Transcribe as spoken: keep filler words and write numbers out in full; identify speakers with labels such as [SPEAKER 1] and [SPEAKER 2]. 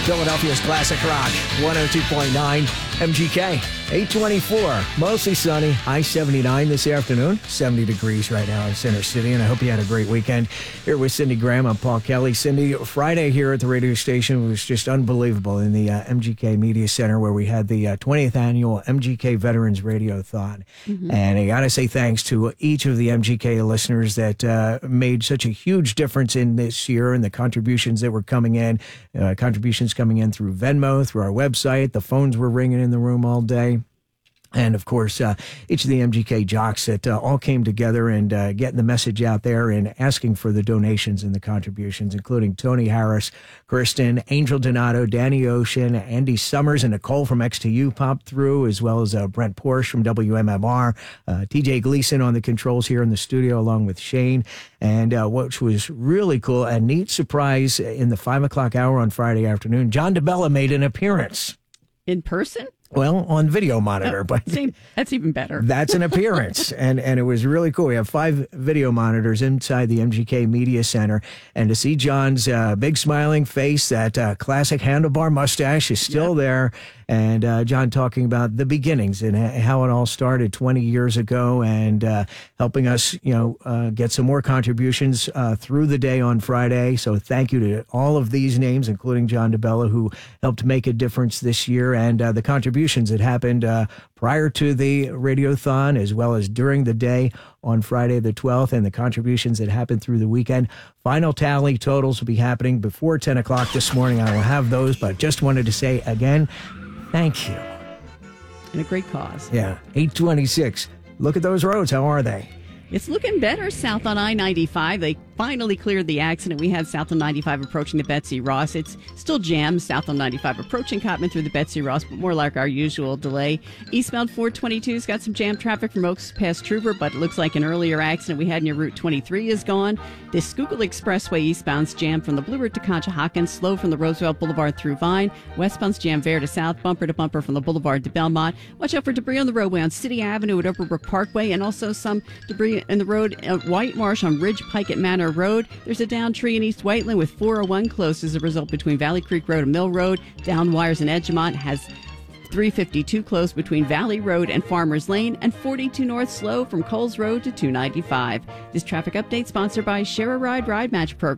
[SPEAKER 1] Philadelphia's Classic Rock, one oh two point nine M G K. eight twenty-four, mostly sunny, high seventy-nine this afternoon, seventy degrees right now in Center City, and I hope you had a great weekend. Here with Cindy Graham, I'm Paul Kelly. Cindy, Friday here at the radio station was just unbelievable in the uh, M G K Media Center, where we had the uh, twentieth annual M G K Veterans Radiothon. Mm-hmm. And I got to say thanks to each of the M G K listeners that uh, made such a huge difference in this year, and the contributions that were coming in, uh, contributions coming in through Venmo, through our website. The phones were ringing in the room all day. And, of course, uh, each of the M G K jocks that uh, all came together and uh, getting the message out there and asking for the donations and the contributions, including Tony Harris, Kristen, Angel Donato, Danny Ocean, Andy Summers, and Nicole from X T U popped through, as well as uh, Brent Porsche from W M M R, uh, T J Gleason on the controls here in the studio, along with Shane. And uh, what was really cool, a neat surprise in the five o'clock hour on Friday afternoon, John DeBella made an appearance.
[SPEAKER 2] In person?
[SPEAKER 1] Well, on video monitor,
[SPEAKER 2] oh,
[SPEAKER 1] but
[SPEAKER 2] same, that's even better.
[SPEAKER 1] That's an appearance, and and it was really cool. We have five video monitors inside the M G K Media Center, and to see John's uh, big smiling face, that uh, classic handlebar mustache is still yep. there, and uh, John talking about the beginnings and how it all started twenty years ago, and uh, helping us, you know, uh, get some more contributions uh, through the day on Friday. So thank you to all of these names, including John DeBella, who helped make a difference this year, and uh, the contributions that happened uh, prior to the Radiothon, as well as during the day on Friday the twelfth, and the contributions that happened through the weekend. Final tally totals will be happening before ten o'clock this morning. I will have those, but just wanted to say again, thank you.
[SPEAKER 2] And a great cause.
[SPEAKER 1] Yeah, eight twenty-six. Look at those roads. How are they?
[SPEAKER 2] It's looking better south on I ninety-five. They finally cleared the accident. We have south on ninety-five approaching the Betsy Ross. It's still jammed south on ninety-five approaching Cottman through the Betsy Ross, but more like our usual delay. Eastbound four twenty-two's got some jam traffic from Oaks past Trooper, but it looks like an earlier accident we had near Route twenty-three is gone. The Schuylkill Expressway eastbound's jammed from the Blue Route to Conshohocken, slow from the Roosevelt Boulevard through Vine. Westbound's jammed Vare to South, bumper to bumper from the Boulevard to Belmont. Watch out for debris on the roadway on City Avenue at Overbrook Parkway, and also some debris in the road at White Marsh on Ridge Pike at Manor Road. There's a down tree in East Whiteland with four oh one closed as a result between Valley Creek Road and Mill Road. Down wires in Edgemont has three fifty-two closed between Valley Road and Farmers Lane, and forty-two North slow from Coles Road to two ninety-five. This traffic update sponsored by Share a Ride Ride Match Program.